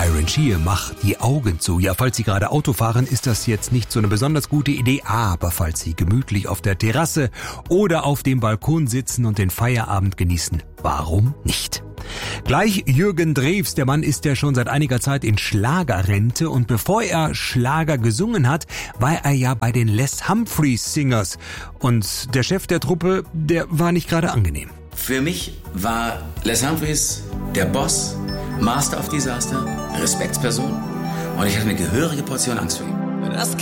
Byron Shear, mach die Augen zu. Ja, falls Sie gerade Auto fahren, ist das jetzt nicht so eine besonders gute Idee. Aber falls Sie gemütlich auf der Terrasse oder auf dem Balkon sitzen und den Feierabend genießen, warum nicht? Gleich Jürgen Drews, der Mann ist ja schon seit einiger Zeit in Schlagerrente und bevor er Schlager gesungen hat, war er ja bei den Les Humphreys Singers und der Chef der Truppe, der war nicht gerade angenehm. Für mich war Les Humphreys der Boss, Master of Disaster, Respektsperson und ich hatte eine gehörige Portion Angst vor ihm. Das